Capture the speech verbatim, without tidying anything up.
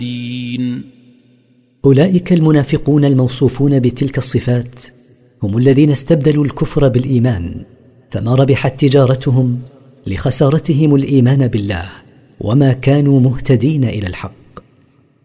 أولئك المنافقون الموصوفون بتلك الصفات هم الذين استبدلوا الكفر بالإيمان، فما ربحت تجارتهم لخسارتهم الإيمان بالله، وما كانوا مهتدين إلى الحق.